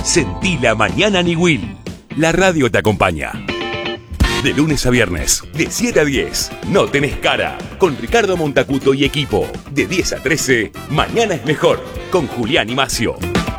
Sentí la mañana Niwil. La radio te acompaña. De lunes a viernes, de 7 a 10, No Tenés Cara, con Ricardo Montacuto y equipo. De 10 a 13, Mañana es Mejor, con Julián y Macio.